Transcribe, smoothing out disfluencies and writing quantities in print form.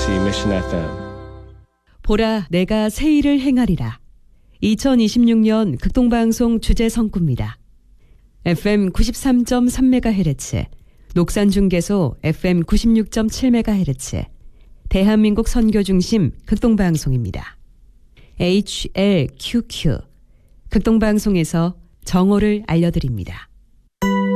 KBOC Mission FM. 보라 내가 새 일을 행하리라. 2026년 극동방송 주제 성구입니다. FM 93.3MHz, 녹산중계소 FM 96.7MHz, 대한민국 선교중심 극동방송입니다. HLQQ, 극동방송에서 정오를 알려드립니다.